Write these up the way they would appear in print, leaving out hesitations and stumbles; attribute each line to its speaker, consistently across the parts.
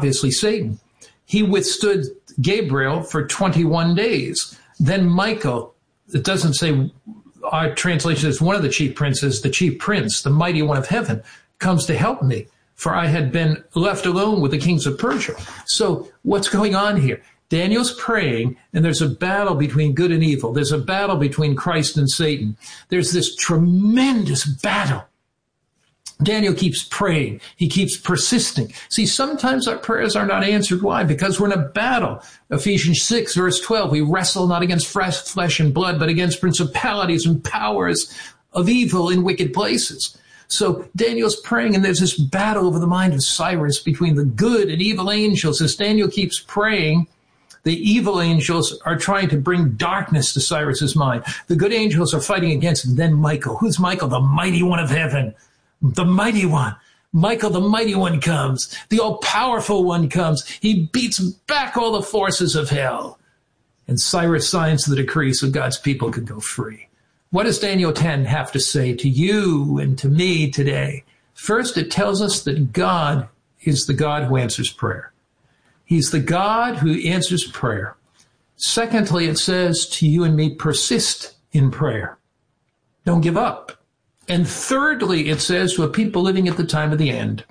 Speaker 1: obviously Satan. He withstood Gabriel for 21 days. Then Michael, it doesn't say, our translation is one of the chief princes, the chief prince, the mighty one of heaven, comes to help me, for I had been left alone with the kings of Persia. So what's going on here? Daniel's praying, and there's a battle between good and evil. There's a battle between Christ and Satan. There's this tremendous battle. Daniel keeps praying. He keeps persisting. See, sometimes our prayers are not answered. Why? Because we're in a battle. Ephesians 6, verse 12, we wrestle not against flesh and blood, but against principalities and powers of evil in wicked places. So Daniel's praying, and there's this battle over the mind of Cyrus between the good and evil angels. As Daniel keeps praying, the evil angels are trying to bring darkness to Cyrus's mind. The good angels are fighting against him. Then Michael. Who's Michael? The mighty one of heaven. The mighty one. Michael, the mighty one, comes. The all-powerful one comes. He beats back all the forces of hell. And Cyrus signs the decree so God's people could go free. What does Daniel 10 have to say to you and to me today? First, it tells us that God is the God who answers prayer. He's the God who answers prayer. Secondly, it says to you and me, persist in prayer. Don't give up. And thirdly, it says to a people living at the time of the end,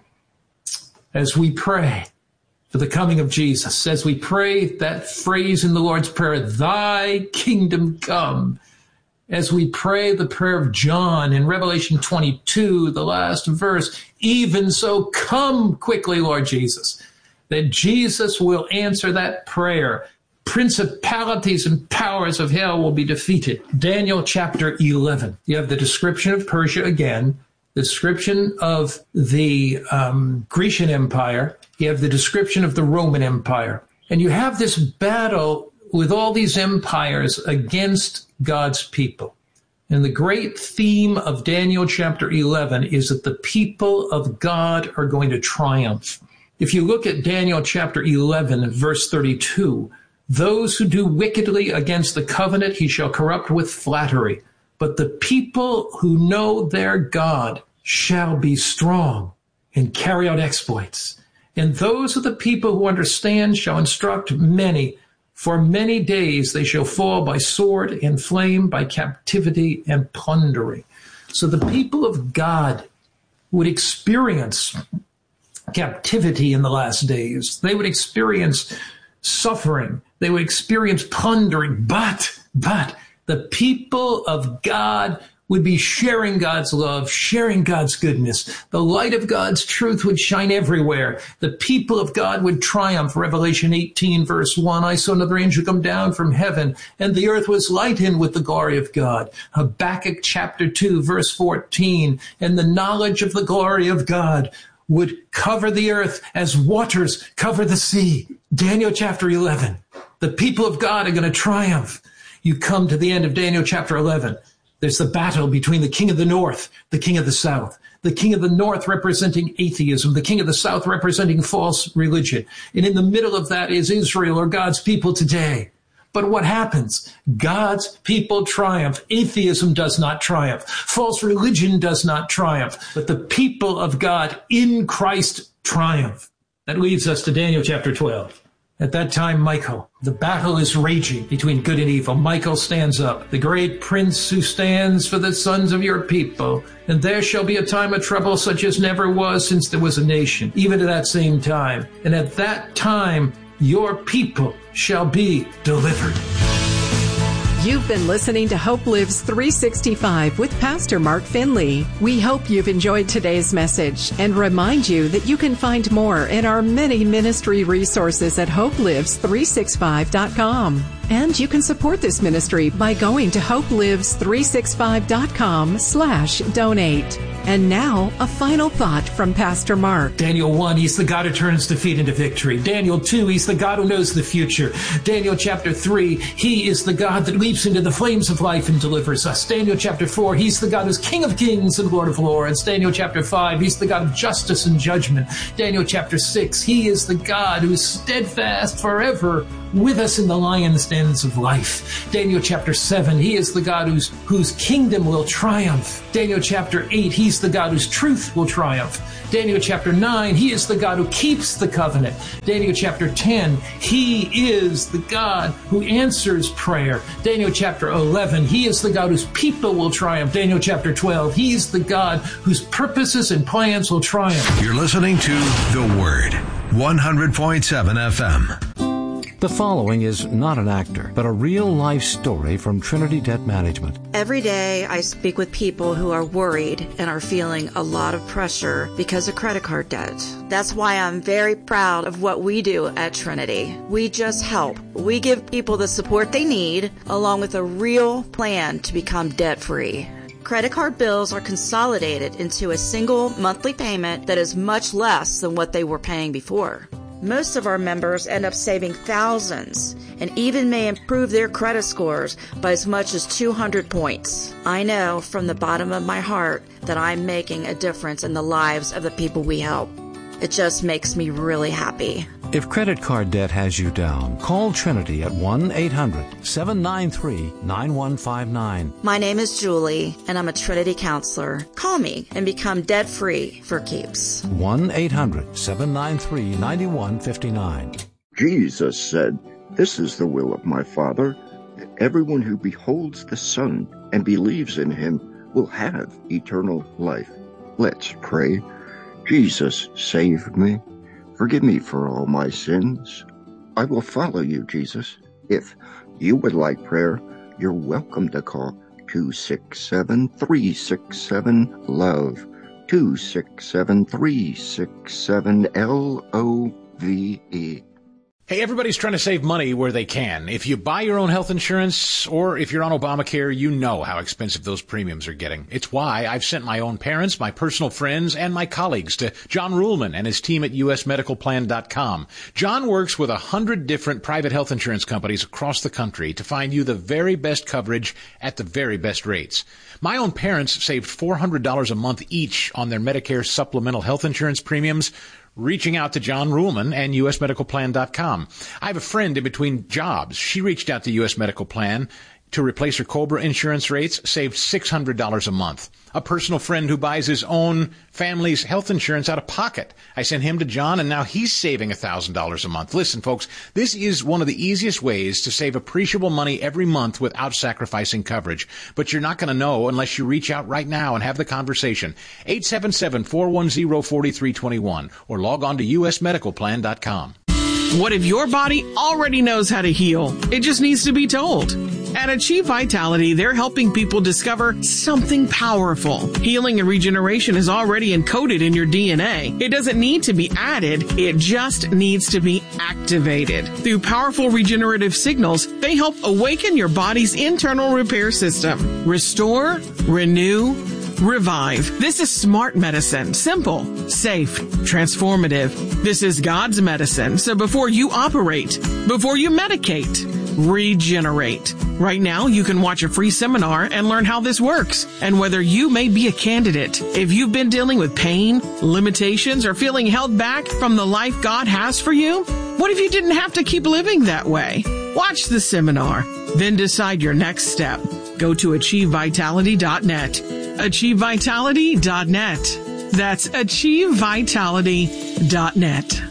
Speaker 1: as we pray for the coming of Jesus, as we pray that phrase in the Lord's Prayer, thy kingdom come, as we pray the prayer of John in Revelation 22, the last verse, even so come quickly, Lord Jesus, that Jesus will answer that prayer. Principalities and powers of hell will be defeated. Daniel chapter 11. You have the description of Persia again, the description of the Grecian Empire. You have the description of the Roman Empire. And you have this battle with all these empires against God's people. And the great theme of Daniel chapter 11 is that the people of God are going to triumph. If you look at Daniel chapter 11 and verse 32, those who do wickedly against the covenant he shall corrupt with flattery. But the people who know their God shall be strong and carry out exploits. And those of the people who understand shall instruct many. For many days they shall fall by sword and flame, by captivity and plundering. So the people of God would experience captivity in the last days. They would experience suffering. They would experience plundering. But the people of God would be sharing God's love, sharing God's goodness. The light of God's truth would shine everywhere. The people of God would triumph. Revelation 18, verse 1, I saw another angel come down from heaven, and the earth was lightened with the glory of God. Habakkuk chapter 2, verse 14, and the knowledge of the glory of God would cover the earth as waters cover the sea. Daniel chapter 11. The people of God are going to triumph. You come to the end of Daniel chapter 11. There's the battle between the king of the north, the king of the south. The king of the north representing atheism, the king of the south representing false religion. And in the middle of that is Israel, or God's people today. But what happens? God's people triumph. Atheism does not triumph. False religion does not triumph. But the people of God in Christ triumph. That leads us to Daniel chapter 12. At that time, Michael, the battle is raging between good and evil. Michael stands up, the great prince who stands for the sons of your people. And there shall be a time of trouble such as never was since there was a nation, even to that same time. And at that time, your people shall be delivered.
Speaker 2: You've been listening to Hope Lives 365 with Pastor Mark Finley. We hope you've enjoyed today's message and remind you that you can find more in our many ministry resources at hopelives365.com. And you can support this ministry by going to hopelives365.com/donate. And now, a final thought from Pastor Mark.
Speaker 1: Daniel 1, he's the God who turns defeat into victory. Daniel 2, he's the God who knows the future. Daniel chapter 3, he is the God that leaps into the flames of life and delivers us. Daniel chapter 4, he's the God who's King of kings and Lord of lords. Daniel chapter 5, he's the God of justice and judgment. Daniel chapter 6, he is the God who is steadfast forever, with us in the lion's dens of life. Daniel chapter 7, he is the God whose kingdom will triumph. Daniel chapter 8, he's the God whose truth will triumph. Daniel chapter 9, he is the God who keeps the covenant. Daniel chapter 10, he is the God who answers prayer. Daniel chapter 11, he is the God whose people will triumph. Daniel chapter 12, he's the God whose purposes and plans will triumph.
Speaker 3: You're listening to The Word, 100.7 FM.
Speaker 4: The following is not an actor, but a real-life story from Trinity Debt Management.
Speaker 5: Every day I speak with people who are worried and are feeling a lot of pressure because of credit card debt. That's why I'm very proud of what we do at Trinity. We just help. We give people the support they need, along with a real plan to become debt-free. Credit card bills are consolidated into a single monthly payment that is much less than what they were paying before. Most of our members end up saving thousands and even may improve their credit scores by as much as 200 points. I know from the bottom of my heart that I'm making a difference in the lives of the people we help. It just makes me really happy.
Speaker 4: If credit card debt has you down, call Trinity at 1-800-793-9159.
Speaker 5: My name is Julie, and I'm a Trinity counselor. Call me and become debt-free for keeps.
Speaker 4: 1-800-793-9159.
Speaker 6: Jesus said, "This is the will of my Father, that everyone who beholds the Son and believes in him will have eternal life." Let's pray. Jesus, save me. Forgive me for all my sins. I will follow you, Jesus. If you would like prayer, you're welcome to call 267-367-LOVE, 267-367-LOVE.
Speaker 7: Hey, everybody's trying to save money where they can. If you buy your own health insurance or if you're on Obamacare, you know how expensive those premiums are getting. It's why I've sent my own parents, my personal friends, and my colleagues to John Ruhlman and his team at usmedicalplan.com. John works with 100 different private health insurance companies across the country to find you the very best coverage at the very best rates. My own parents saved $400 a month each on their Medicare supplemental health insurance premiums, reaching out to John Ruhlman and usmedicalplan.com. I have a friend in between jobs. She reached out to US Medical Plan to replace her COBRA insurance rates, saved $600 a month. A personal friend who buys his own family's health insurance out of pocket. I sent him to John, and now he's saving $1,000 a month. Listen, folks, this is one of the easiest ways to save appreciable money every month without sacrificing coverage. But you're not going to know unless you reach out right now and have the conversation. 877-410-4321 or log on to usmedicalplan.com.
Speaker 8: What if your body already knows how to heal? It just needs to be told. At Achieve Vitality, they're helping people discover something powerful. Healing and regeneration is already encoded in your DNA. It doesn't need to be added. It just needs to be activated. Through powerful regenerative signals, they help awaken your body's internal repair system. Restore, renew, revive. This is smart medicine. Simple, safe, transformative. This is God's medicine. So before you operate, before you medicate, regenerate. Right now, you can watch a free seminar and learn how this works and whether you may be a candidate. If you've been dealing with pain, limitations, or feeling held back from the life God has for you, what if you didn't have to keep living that way? Watch the seminar, then decide your next step. Go to AchieveVitality.net. AchieveVitality.net. That's AchieveVitality.net.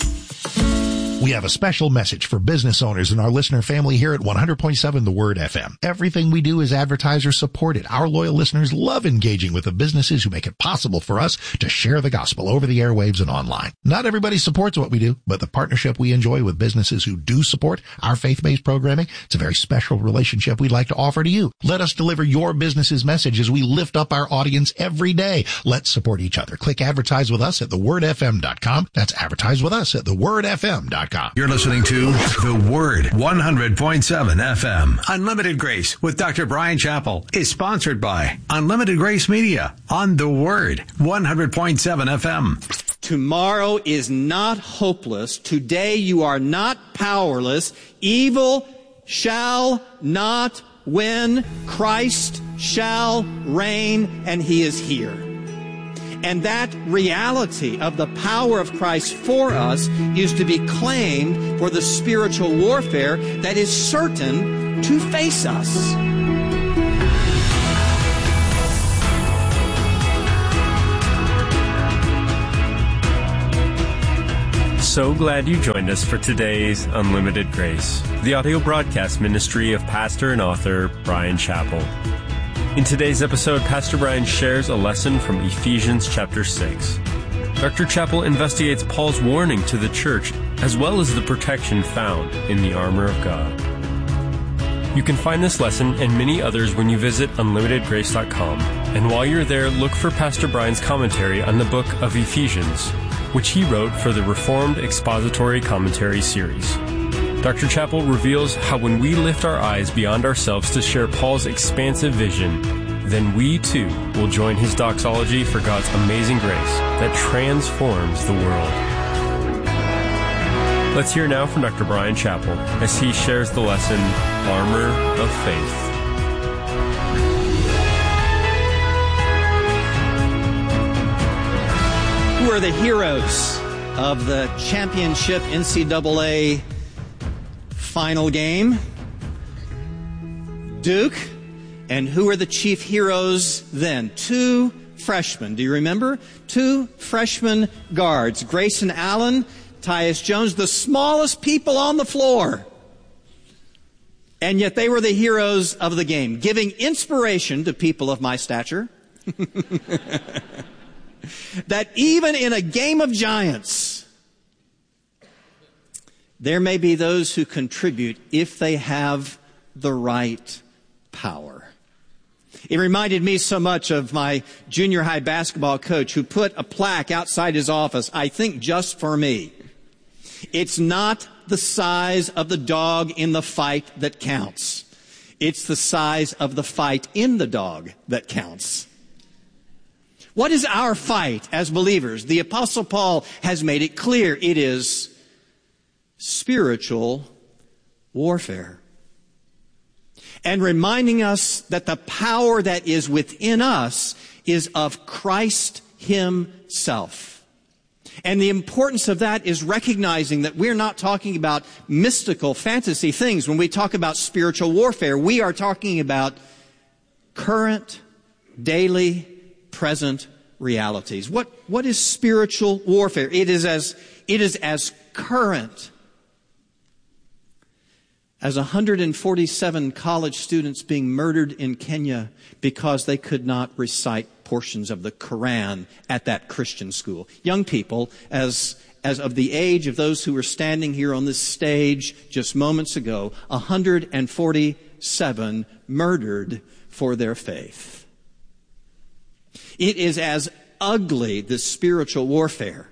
Speaker 9: We have a special message for business owners and our listener family here at 100.7 The Word FM. Everything we do is advertiser supported. Our loyal listeners love engaging with the businesses who make it possible for us to share the gospel over the airwaves and online. Not everybody supports what we do, but the partnership we enjoy with businesses who do support our faith-based programming, it's a very special relationship we'd like to offer to you. Let us deliver your business's message as we lift up our audience every day. Let's support each other. Click advertise with us at thewordfm.com. That's advertise with us at thewordfm.com.
Speaker 3: You're listening to The Word, 100.7 FM. Unlimited Grace with Dr. Brian Chappell is sponsored by Unlimited Grace Media on The Word, 100.7 FM.
Speaker 10: Tomorrow is not hopeless. Today you are not powerless. Evil shall not win. Christ shall reign, and he is here. And that reality of the power of Christ for us is to be claimed for the spiritual warfare that is certain to face us.
Speaker 11: So glad you joined us for today's Unlimited Grace, the audio broadcast ministry of pastor and author Bryan Chapell. In today's episode, Pastor Bryan shares a lesson from Ephesians chapter 6. Dr. Chapell investigates Paul's warning to the church, as well as the protection found in the armor of God. You can find this lesson and many others when you visit unlimitedgrace.com. And while you're there, look for Pastor Bryan's commentary on the book of Ephesians, which he wrote for the Reformed Expository Commentary series. Dr. Chapell reveals how when we lift our eyes beyond ourselves to share Paul's expansive vision, then we too will join his doxology for God's amazing grace that transforms the world. Let's hear now from Dr. Bryan Chapell as he shares the lesson, Armor of Faith.
Speaker 10: Who are the heroes of the championship NCAA final game? Duke. And who are the chief heroes then? 2 freshmen. Do you remember? 2 freshman guards. Grayson Allen, Tyus Jones, the smallest people on the floor. And yet they were the heroes of the game, giving inspiration to people of my stature. That even in a game of giants, there may be those who contribute if they have the right power. It reminded me so much of my junior high basketball coach who put a plaque outside his office, I think just for me. It's not the size of the dog in the fight that counts. It's the size of the fight in the dog that counts. What is our fight as believers? The Apostle Paul has made it clear. It is spiritual warfare. And reminding us that the power that is within us is of Christ Himself. And the importance of that is recognizing that we're not talking about mystical fantasy things. When we talk about spiritual warfare, we are talking about current, daily, present realities. What is spiritual warfare? It is as current as 147 college students being murdered in Kenya because they could not recite portions of the Quran at that Christian school. Young people, as of the age of those who were standing here on this stage just moments ago, 147 murdered for their faith. It is as ugly, this spiritual warfare,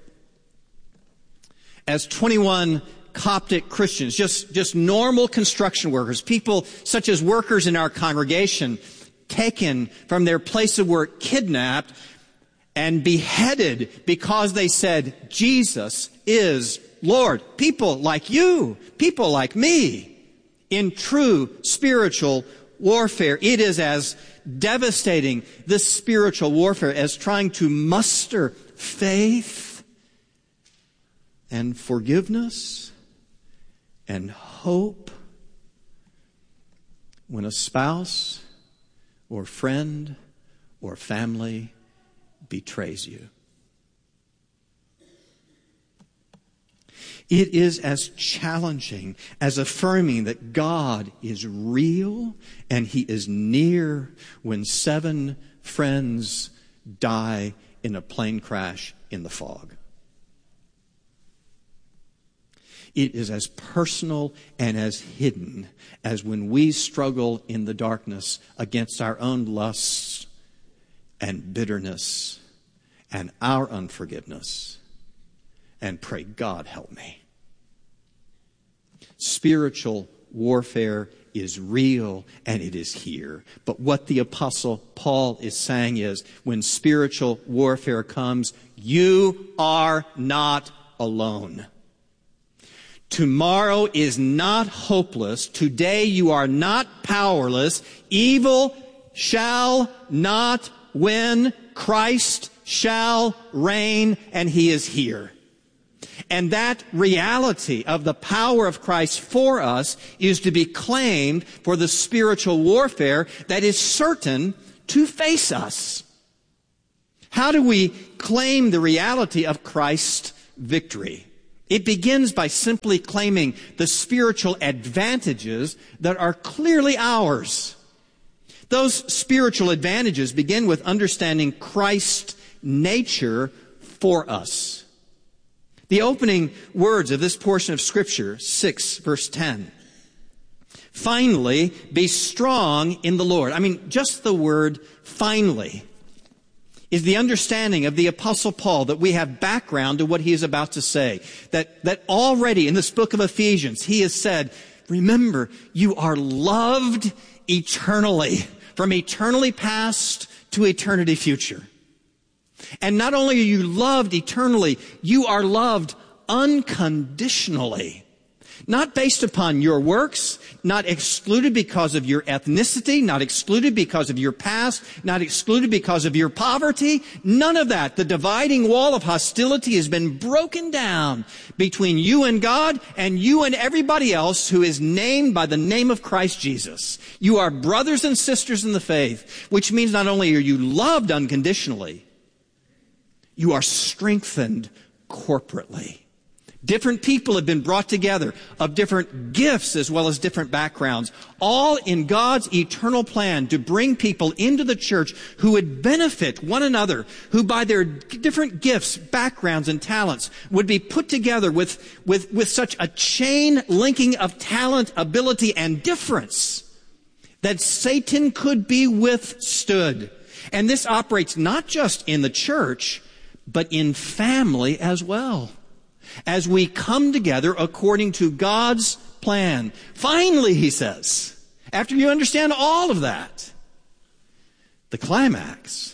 Speaker 10: as 21 Coptic Christians, just normal construction workers, people such as workers in our congregation, taken from their place of work, kidnapped and beheaded because they said, Jesus is Lord. People like you, people like me, in true spiritual warfare. It is as devastating, this spiritual warfare, as trying to muster faith and forgiveness and hope when a spouse or friend or family betrays you. It is as challenging as affirming that God is real and He is near when 7 friends die in a plane crash in the fog. It is as personal and as hidden as when we struggle in the darkness against our own lusts and bitterness and our unforgiveness and pray, God, help me. Spiritual warfare is real and it is here. But what the Apostle Paul is saying is, when spiritual warfare comes, you are not alone. Tomorrow is not hopeless. Today you are not powerless. Evil shall not win. Christ shall reign, and he is here. And that reality of the power of Christ for us is to be claimed for the spiritual warfare that is certain to face us. How do we claim the reality of Christ's victory? It begins by simply claiming the spiritual advantages that are clearly ours. Those spiritual advantages begin with understanding Christ's nature for us. The opening words of this portion of Scripture, 6 verse 10. Finally, be strong in the Lord. I mean, just the word finally is the understanding of the Apostle Paul that we have background to what he is about to say. That already in this book of Ephesians, he has said, remember, you are loved eternally, from eternity past to eternity future. And not only are you loved eternally, you are loved unconditionally. Not based upon your works, not excluded because of your ethnicity, not excluded because of your past, not excluded because of your poverty. None of that. The dividing wall of hostility has been broken down between you and God and you and everybody else who is named by the name of Christ Jesus. You are brothers and sisters in the faith, which means not only are you loved unconditionally, you are strengthened corporately. Different people have been brought together of different gifts as well as different backgrounds, all in God's eternal plan to bring people into the church who would benefit one another, who by their different gifts, backgrounds, and talents would be put together with such a chain linking of talent, ability, and difference that Satan could be withstood. And this operates not just in the church, but in family as well. As we come together according to God's plan. Finally, he says, after you understand all of that, the climax,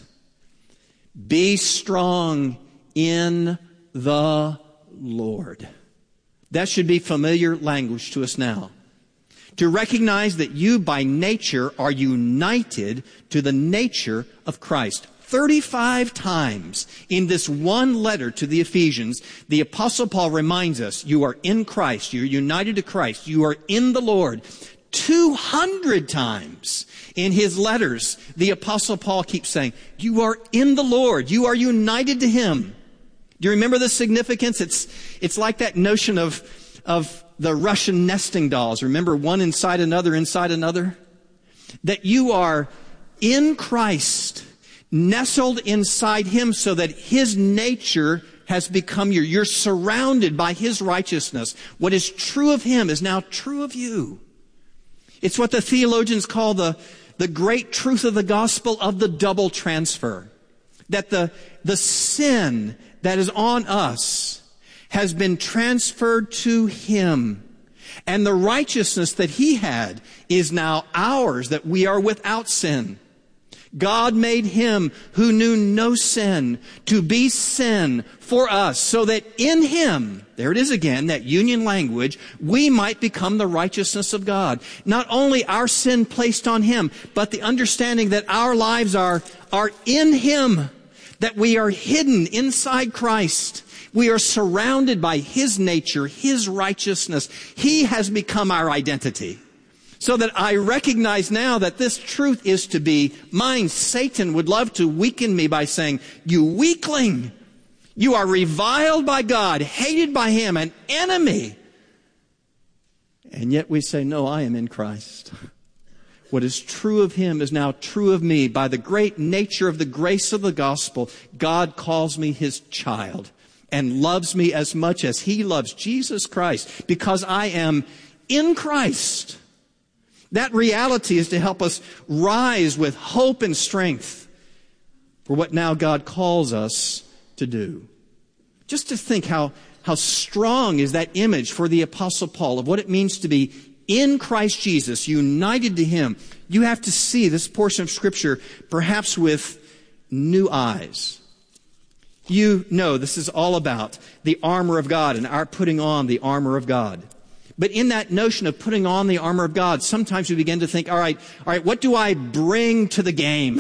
Speaker 10: be strong in the Lord. That should be familiar language to us now. To recognize that you by nature are united to the nature of Christ. 35 times in this one letter to the Ephesians, the Apostle Paul reminds us, you are in Christ, you're united to Christ, you are in the Lord. 200 times in his letters, the Apostle Paul keeps saying, you are in the Lord, you are united to Him. Do you remember the significance? It's like that notion of the Russian nesting dolls. Remember, one inside another, That you are in Christ, nestled inside Him so that His nature has become you're surrounded by His righteousness. What is true of Him is now true of you. It's what the theologians call the great truth of the gospel of the double transfer. That the sin that is on us has been transferred to Him. And the righteousness that He had is now ours, that we are without sin. God made Him who knew no sin to be sin for us so that in Him, there it is again, that union language, we might become the righteousness of God. Not only our sin placed on Him, but the understanding that our lives are in Him, that we are hidden inside Christ. We are surrounded by His nature, His righteousness. He has become our identity. So that I recognize now that this truth is to be mine. Satan would love to weaken me by saying, you weakling, you are reviled by God, hated by Him, an enemy. And yet we say, no, I am in Christ. What is true of Him is now true of me. By the great nature of the grace of the gospel, God calls me His child and loves me as much as He loves Jesus Christ because I am in Christ. That reality is to help us rise with hope and strength for what now God calls us to do. Just to think how strong is that image for the Apostle Paul of what it means to be in Christ Jesus, united to Him. You have to see this portion of Scripture perhaps with new eyes. You know this is all about the armor of God and our putting on the armor of God. But in that notion of putting on the armor of God, sometimes we begin to think, all right, what do I bring to the game?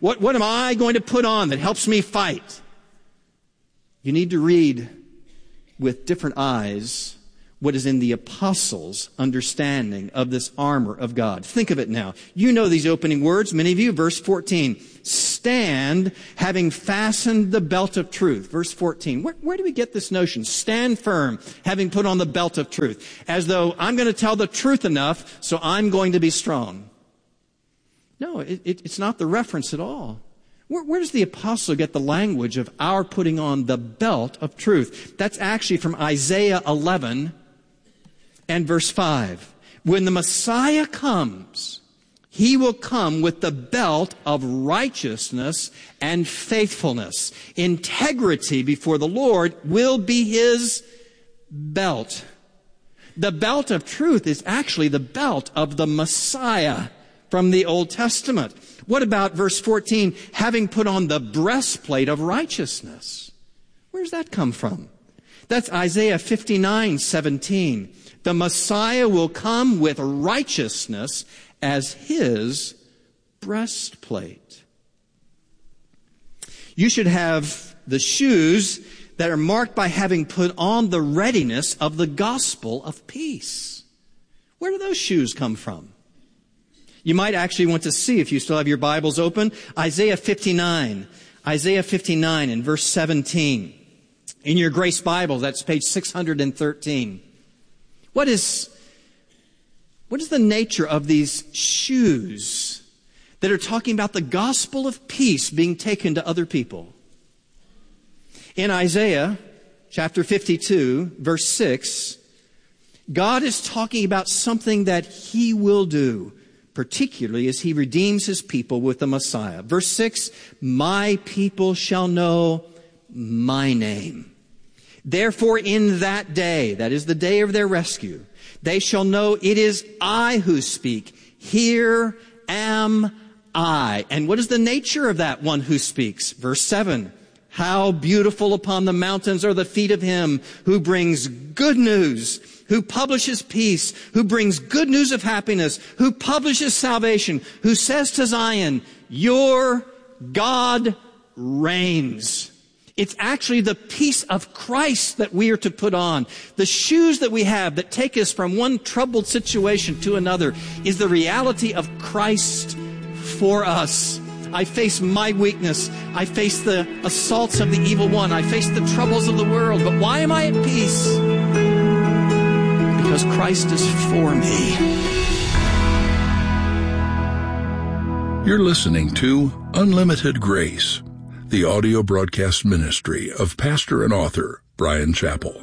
Speaker 10: What am I going to put on that helps me fight? You need to read with different eyes what is in the apostles' understanding of this armor of God. Think of it now. You know these opening words, many of you. Verse 14, stand having fastened the belt of truth. Verse 14, where do we get this notion? Stand firm, having put on the belt of truth. As though I'm going to tell the truth enough, so I'm going to be strong. No, it's not the reference at all. Where does the apostle get the language of our putting on the belt of truth? That's actually from Isaiah 11 and verse 5. When the Messiah comes, he will come with the belt of righteousness and faithfulness. Integrity before the Lord will be his belt. The belt of truth is actually the belt of the Messiah from the Old Testament. What about verse 14, having put on the breastplate of righteousness? Where does that come from? That's Isaiah 59:17. The Messiah will come with righteousness as his breastplate. You should have the shoes that are marked by having put on the readiness of the gospel of peace. Where do those shoes come from? You might actually want to see, if you still have your Bibles open, Isaiah 59. Isaiah 59 in verse 17. In your Grace Bible, that's page 613. What is the nature of these shoes that are talking about the gospel of peace being taken to other people? In Isaiah chapter 52, verse 6, God is talking about something that he will do, particularly as he redeems his people with the Messiah. Verse 6, my people shall know my name. Therefore in that day, that is the day of their rescue, they shall know it is I who speak. Here am I. And what is the nature of that one who speaks? Verse 7, how beautiful upon the mountains are the feet of him who brings good news, who publishes peace, who brings good news of happiness, who publishes salvation, who says to Zion, your God reigns. It's actually the peace of Christ that we are to put on. The shoes that we have that take us from one troubled situation to another is the reality of Christ for us. I face my weakness. I face the assaults of the evil one. I face the troubles of the world. But why am I at peace? Because Christ is for me.
Speaker 12: You're listening to Unlimited Grace, the audio broadcast ministry of pastor and author Bryan Chapell.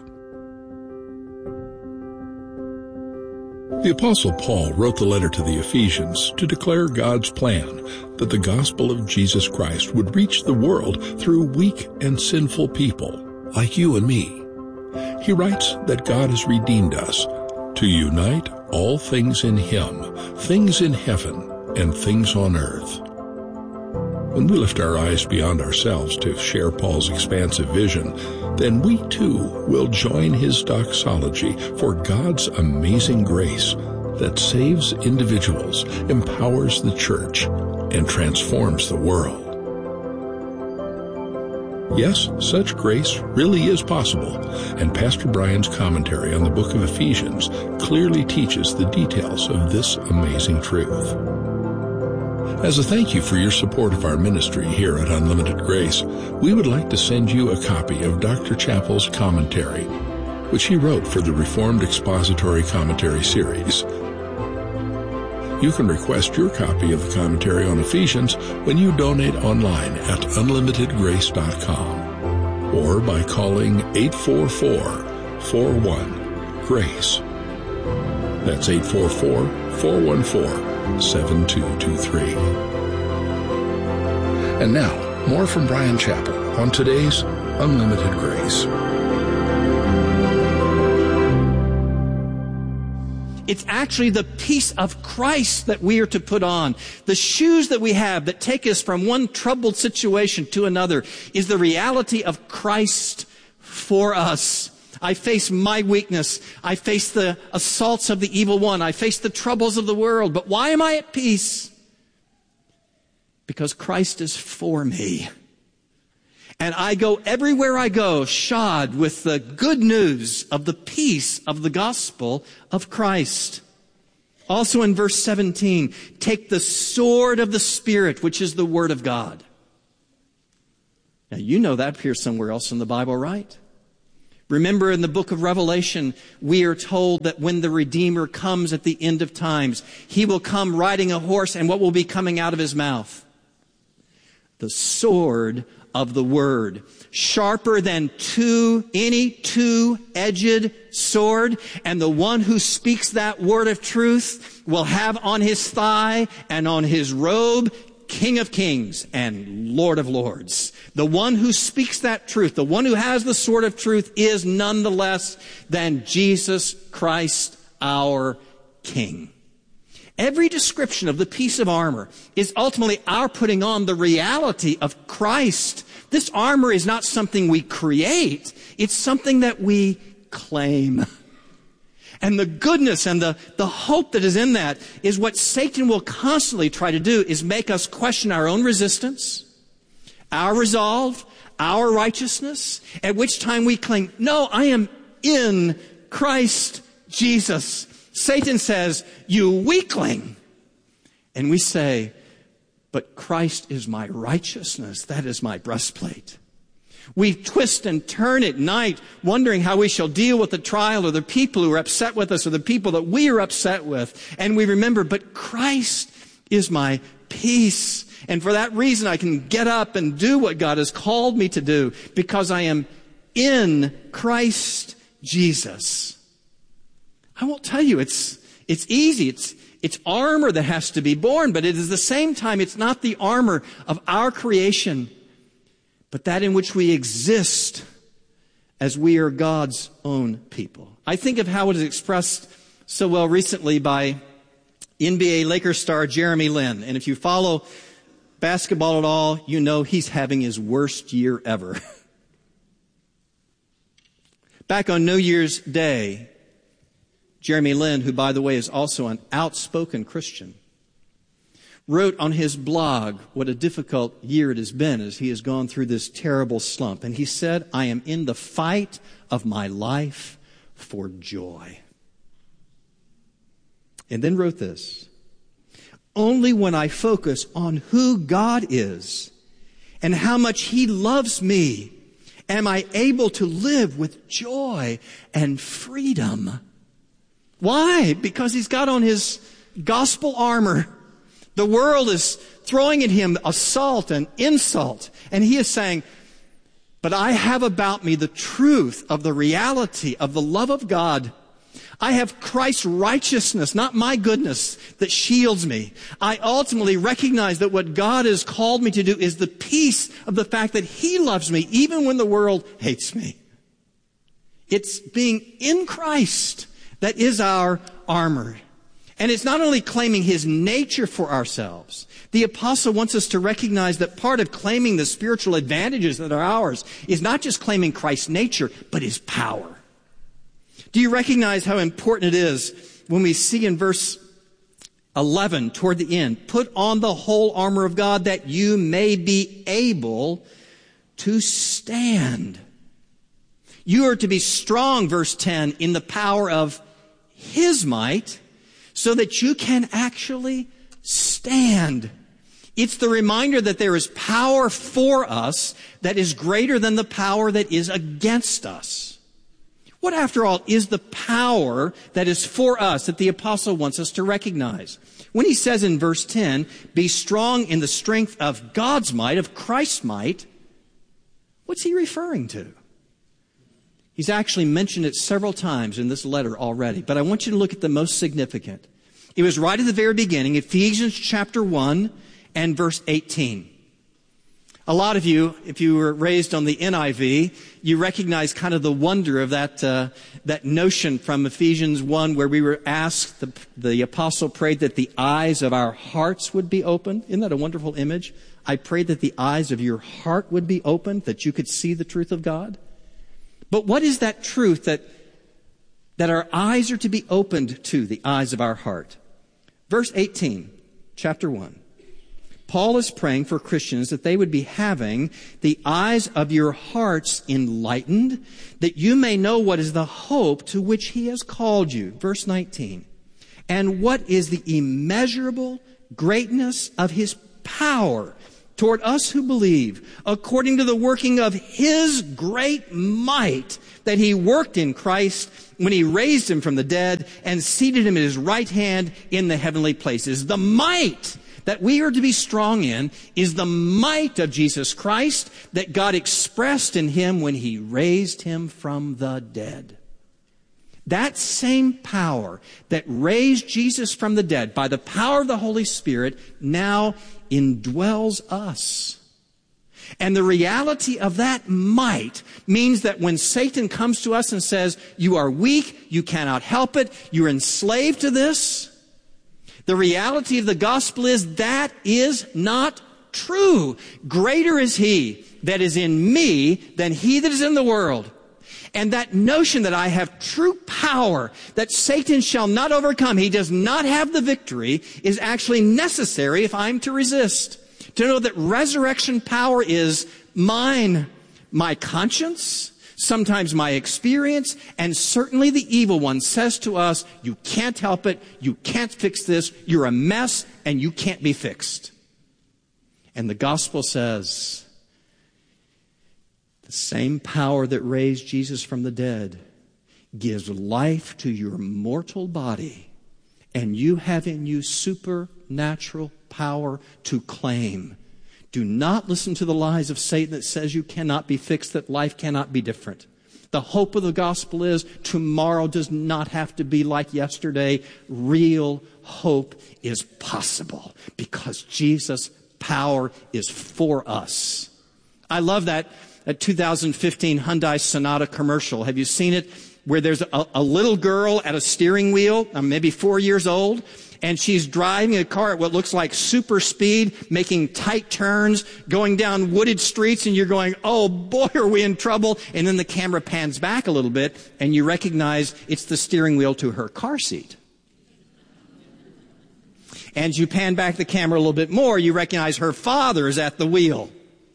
Speaker 12: The Apostle Paul wrote the letter to the Ephesians to declare God's plan that the gospel of Jesus Christ would reach the world through weak and sinful people like you and me. He writes that God has redeemed us to unite all things in him, things in heaven and things on earth. When we lift our eyes beyond ourselves to share Paul's expansive vision, then we too will join his doxology for God's amazing grace that saves individuals, empowers the church, and transforms the world. Yes, such grace really is possible, and Pastor Bryan's commentary on the book of Ephesians clearly teaches the details of this amazing truth. As a thank you for your support of our ministry here at Unlimited Grace, we would like to send you a copy of Dr. Chapell's commentary, which he wrote for the Reformed Expository Commentary Series. You can request your copy of the commentary on Ephesians when you donate online at unlimitedgrace.com or by calling 844-41-GRACE. That's 844-414-7223. And now, more from Bryan Chapell on today's Unlimited Grace.
Speaker 10: It's actually the peace of Christ that we are to put on. The shoes that we have that take us from one troubled situation to another is the reality of Christ for us. I face my weakness. I face the assaults of the evil one. I face the troubles of the world. But why am I at peace? because Christ is for me. And I go everywhere I go shod with the good news of the peace of the gospel of Christ. Also in verse 17, take the sword of the Spirit, which is the Word of God. Now you know that appears somewhere else in the Bible, right? Remember in the book of Revelation, we are told that when the Redeemer comes at the end of times, He will come riding a horse, and what will be coming out of His mouth? The sword of the Word, sharper than any two-edged sword, and the one who speaks that word of truth will have on his thigh and on his robe, King of Kings and Lord of Lords. The one who speaks that truth, the one who has the sword of truth, is none the less than Jesus Christ, our King. Every description of the piece of armor is ultimately our putting on the reality of Christ. This armor is not something we create. It's something that we claim. And the goodness and the hope that is in that is what Satan will constantly try to do, is make us question our own resistance, our resolve, our righteousness, at which time we claim, no, I am in Christ Jesus. Satan says, you weakling. And we say, but Christ is my righteousness. That is my breastplate. We twist and turn at night, wondering how we shall deal with the trial or the people who are upset with us or the people that we are upset with. And we remember, but Christ is my peace. And for that reason, I can get up and do what God has called me to do, because I am in Christ Jesus. I won't tell you it's easy. It's armor that has to be born, but it is at the same time, it's not the armor of our creation, but that in which we exist as we are God's own people. I think of how it is expressed so well recently by NBA Lakers star Jeremy Lin. And if you follow basketball at all, you know he's having his worst year ever. Back on New Year's Day, Jeremy Lin, who, by the way, is also an outspoken Christian, wrote on his blog what a difficult year it has been as he has gone through this terrible slump. And he said, I am in the fight of my life for joy. And then wrote this, only when I focus on who God is and how much He loves me am I able to live with joy and freedom. Why? Because he's got on his gospel armor. The world is throwing at him assault and insult. And he is saying, but I have about me the truth of the reality of the love of God. I have Christ's righteousness, not my goodness, that shields me. I ultimately recognize that what God has called me to do is the peace of the fact that He loves me, even when the world hates me. It's being in Christ that is our armor. And it's not only claiming His nature for ourselves. The apostle wants us to recognize that part of claiming the spiritual advantages that are ours is not just claiming Christ's nature, but His power. Do you recognize how important it is when we see in verse 11 toward the end, put on the whole armor of God that you may be able to stand. You are to be strong, verse 10, in the power of His might, so that you can actually stand. It's the reminder that there is power for us that is greater than the power that is against us. What, after all, is the power that is for us that the apostle wants us to recognize? When he says in verse 10, be strong in the strength of God's might, of Christ's might, what's he referring to? He's actually mentioned it several times in this letter already, but I want you to look at the most significant. It was right at the very beginning, Ephesians chapter 1 and verse 18. A lot of you, if you were raised on the NIV, you recognize kind of the wonder of that notion from Ephesians 1 where we were asked, the apostle prayed that the eyes of our hearts would be opened. Isn't that a wonderful image? I prayed that the eyes of your heart would be opened, that you could see the truth of God. But what is that truth that our eyes are to be opened to, the eyes of our heart? Verse 18, chapter 1. Paul is praying for Christians that they would be having the eyes of your hearts enlightened, that you may know what is the hope to which he has called you. Verse 19. And what is the immeasurable greatness of his power toward us who believe, according to the working of his great might that he worked in Christ when he raised him from the dead and seated him at his right hand in the heavenly places. The might that we are to be strong in is the might of Jesus Christ that God expressed in him when he raised him from the dead. That same power that raised Jesus from the dead by the power of the Holy Spirit now indwells us. And the reality of that might means that when Satan comes to us and says, you are weak, you cannot help it, you're enslaved to this, the reality of the gospel is that is not true. Greater is he that is in me than he that is in the world. And that notion that I have true power, that Satan shall not overcome, he does not have the victory, is actually necessary if I'm to resist. To know that resurrection power is mine, my conscience, sometimes my experience, and certainly the evil one says to us, you can't help it, you can't fix this, you're a mess, and you can't be fixed. And the gospel says, the same power that raised Jesus from the dead gives life to your mortal body, and you have in you supernatural power to claim. Do not listen to the lies of Satan that says you cannot be fixed, that life cannot be different. The hope of the gospel is tomorrow does not have to be like yesterday. Real hope is possible because Jesus' power is for us. I love that 2015 Hyundai Sonata commercial. Have you seen it? Where there's a little girl at a steering wheel, maybe 4 years old, and she's driving a car at what looks like super speed, making tight turns, going down wooded streets, and you're going, oh boy, are we in trouble. And then the camera pans back a little bit, and you recognize it's the steering wheel to her car seat. And you pan back the camera a little bit more, you recognize her father is at the wheel.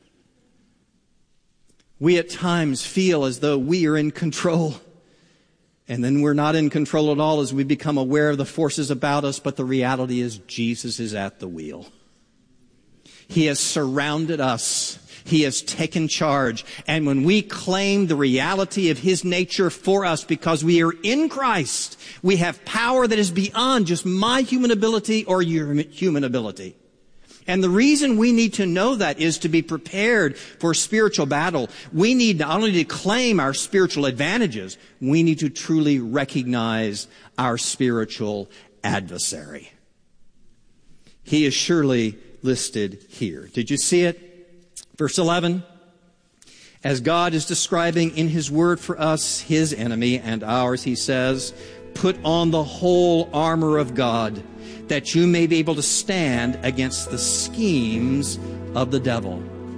Speaker 10: We at times feel as though we are in control. And then we're not in control at all as we become aware of the forces about us, but the reality is Jesus is at the wheel. He has surrounded us. He has taken charge. And when we claim the reality of his nature for us because we are in Christ, we have power that is beyond just my human ability or your human ability. And the reason we need to know that is to be prepared for spiritual battle. We need not only to claim our spiritual advantages, we need to truly recognize our spiritual adversary. He is surely listed here. Did you see it? Verse 11. As God is describing in his word for us, his enemy and ours, he says, put on the whole armor of God, that you may be able to stand against the schemes of the devil.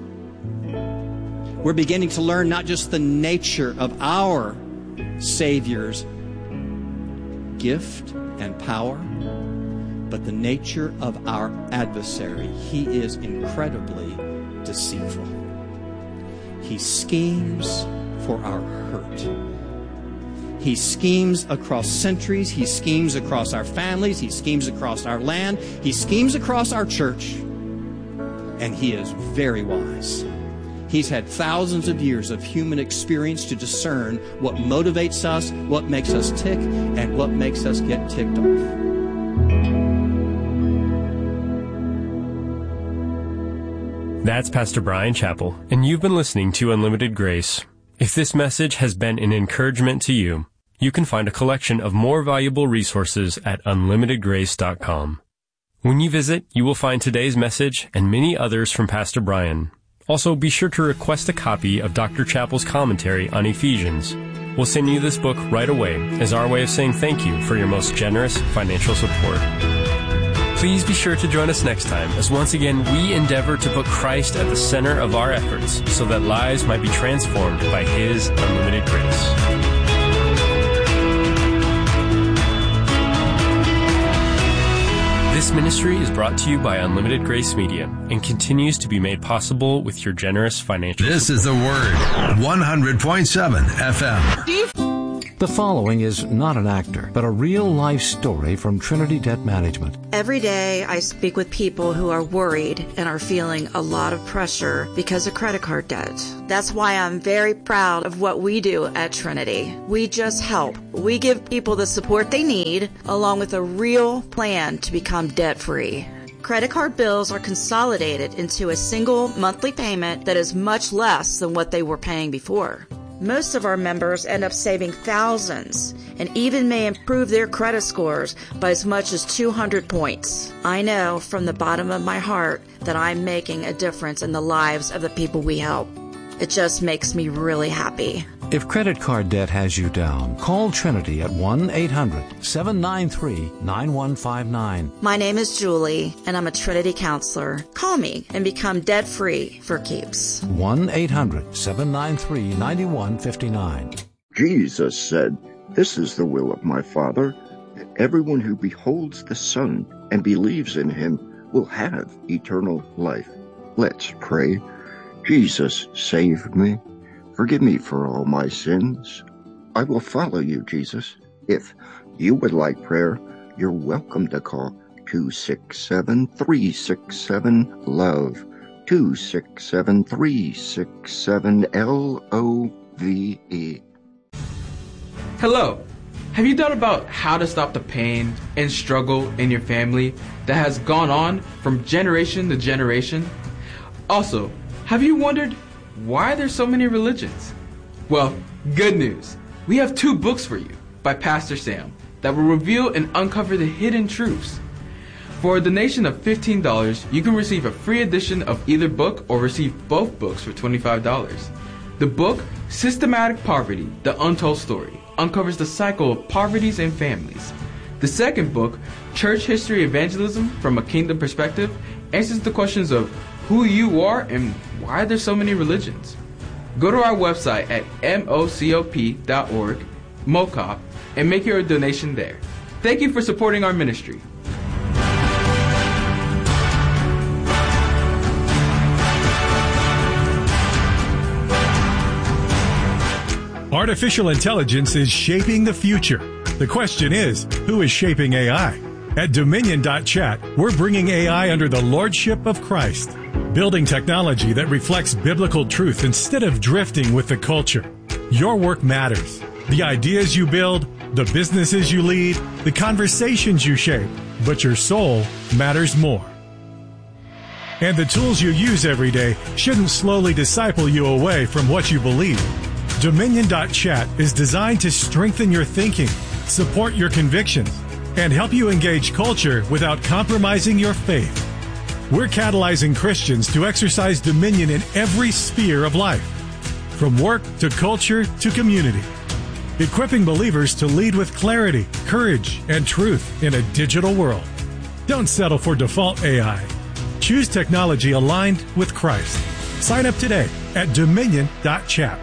Speaker 10: We're beginning to learn not just the nature of our Savior's gift and power, but the nature of our adversary. He is incredibly deceitful. He schemes for our hurt. He schemes across centuries. He schemes across our families. He schemes across our land. He schemes across our church. And he is very wise. He's had thousands of years of human experience to discern what motivates us, what makes us tick, and what makes us get ticked off.
Speaker 11: That's Pastor Brian Chappell, and you've been listening to Unlimited Grace. If this message has been an encouragement to you, you can find a collection of more valuable resources at unlimitedgrace.com. When you visit, you will find today's message and many others from Pastor Brian. Also, be sure to request a copy of Dr. Chappell's commentary on Ephesians. We'll send you this book right away as our way of saying thank you for your most generous financial support. Please be sure to join us next time as once again we endeavor to put Christ at the center of our efforts so that lives might be transformed by his unlimited grace. This ministry is brought to you by Unlimited Grace Media and continues to be made possible with your generous financial
Speaker 3: This
Speaker 11: support.
Speaker 3: is The Word, 100.7 FM.
Speaker 4: The following is not an actor, but a real-life story from Trinity Debt Management.
Speaker 5: Every day I speak with people who are worried and are feeling a lot of pressure because of credit card debt. That's why I'm very proud of what we do at Trinity. We just help. We give people the support they need, along with a real plan to become debt-free. Credit card bills are consolidated into a single monthly payment that is much less than what they were paying before. Most of our members end up saving thousands and even may improve their credit scores by as much as 200 points. I know from the bottom of my heart that I'm making a difference in the lives of the people we help. It just makes me really happy.
Speaker 4: If credit card debt has you down, call Trinity at 1-800-793-9159.
Speaker 5: My name is Julie, and I'm a Trinity counselor. Call me and become debt-free for keeps.
Speaker 4: 1-800-793-9159.
Speaker 6: Jesus said, "This is the will of my Father, that everyone who beholds the Son and believes in him will have eternal life." Let's pray. Jesus, save me. Forgive me for all my sins. I will follow you, Jesus. If you would like prayer, you're welcome to call 267-367-LOVE, 267-367-LOVE.
Speaker 13: Hello. Have you thought about how to stop the pain and struggle in your family that has gone on from generation to generation? Also, have you wondered why there's so many religions? Well, good news. We have 2 books for you by Pastor Sam that will reveal and uncover the hidden truths. For a donation of $15, you can receive a free edition of either book or receive both books for $25. The book, Systematic Poverty, The Untold Story, uncovers the cycle of poverties and families. The second book, Church History Evangelism from a Kingdom Perspective, answers the questions of who you are and why there's so many religions. Go to our website at mocop.org, MOCOP, and make your donation there. Thank you for supporting our ministry.
Speaker 14: Artificial intelligence is shaping the future. The question is, who is shaping AI? At Dominion.chat, we're bringing AI under the lordship of Christ, building technology that reflects biblical truth instead of drifting with the culture. Your work matters. The ideas you build, the businesses you lead, the conversations you shape, but your soul matters more. And the tools you use every day shouldn't slowly disciple you away from what you believe. Dominion.chat is designed to strengthen your thinking, support your convictions, and help you engage culture without compromising your faith. We're catalyzing Christians to exercise dominion in every sphere of life, from work to culture to community, equipping believers to lead with clarity, courage, and truth in a digital world. Don't settle for default AI. Choose technology aligned with Christ. Sign up today at Dominion.chat.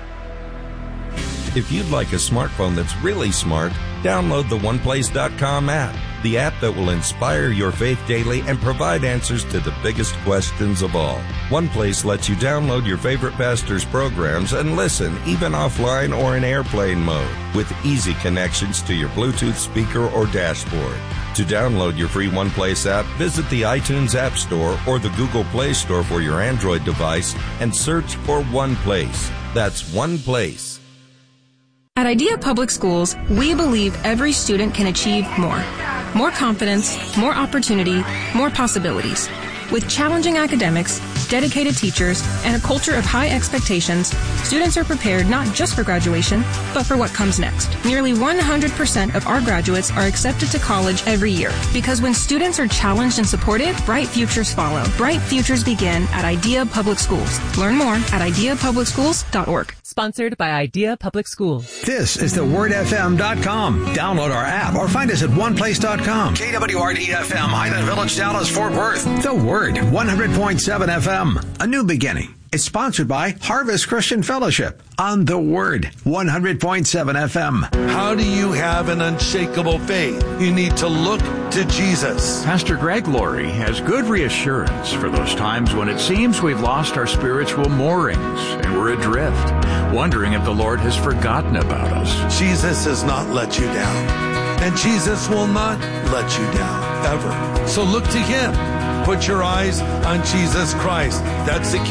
Speaker 15: If you'd like a smartphone that's really smart, download the OnePlace.com app, the app that will inspire your faith daily and provide answers to the biggest questions of all. OnePlace lets you download your favorite pastor's programs and listen even offline or in airplane mode with easy connections to your Bluetooth speaker or dashboard. To download your free OnePlace app, visit the iTunes App Store or the Google Play Store for your Android device and search for OnePlace. That's OnePlace.
Speaker 16: At Idea Public Schools, we believe every student can achieve more. More confidence, more opportunity, more possibilities. With challenging academics, dedicated teachers, and a culture of high expectations, students are prepared not just for graduation, but for what comes next. Nearly 100% of our graduates are accepted to college every year, because when students are challenged and supported, bright futures follow. Bright futures begin at Idea Public Schools. Learn more at ideapublicschools.org.
Speaker 17: Sponsored by Idea Public Schools.
Speaker 3: This is thewordfm.com. Download our app or find us at oneplace.com. KWRD-FM, Highland Village, Dallas, Fort Worth. The Word, 100.7 FM. A new beginning. is sponsored by Harvest Christian Fellowship on The Word, 100.7 FM.
Speaker 18: How do you have an unshakable faith? You need to look to Jesus.
Speaker 19: Pastor Greg Laurie has good reassurance for those times when it seems we've lost our spiritual moorings and we're adrift, wondering if the Lord has forgotten about us.
Speaker 18: Jesus has not let you down, and Jesus will not let you down, ever. So look to Him. Put your eyes on Jesus Christ. That's the key.